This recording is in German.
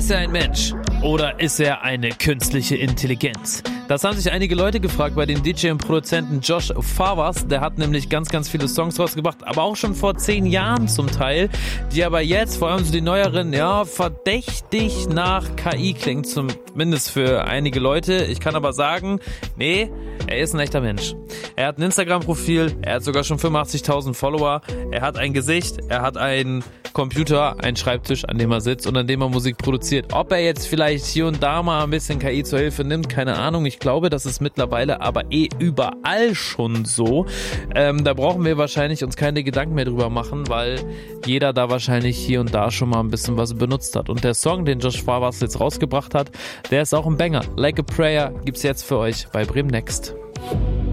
Ist er ein Mensch oder ist er eine künstliche Intelligenz? Das haben sich einige Leute gefragt bei dem DJ und Produzenten Josh Favas. Der hat nämlich ganz, ganz viele Songs rausgebracht, aber auch schon vor 10 Jahren zum Teil, die aber jetzt, vor allem so die neueren, ja, verdächtig nach KI klingt, zumindest für einige Leute. Ich kann aber sagen, nee, er ist ein echter Mensch. Er hat ein Instagram-Profil, er hat sogar schon 85.000 Follower, er hat ein Gesicht, er hat einen Computer, einen Schreibtisch, an dem er sitzt und an dem er Musik produziert. Ob er jetzt vielleicht hier und da mal ein bisschen KI zur Hilfe nimmt, keine Ahnung. Ich glaube, das ist mittlerweile aber überall schon so. Da brauchen wir wahrscheinlich uns keine Gedanken mehr drüber machen, weil jeder da wahrscheinlich hier und da schon mal ein bisschen was benutzt hat. Und der Song, den Josh Favas jetzt rausgebracht hat, der ist auch ein Banger. Like a Prayer gibt's jetzt für euch bei Bremen Next.